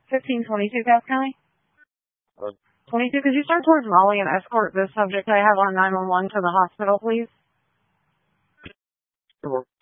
1522 Cass County. Uh, 22, could you start towards Raleigh and escort the subject I have on 911 to the hospital, please? sure.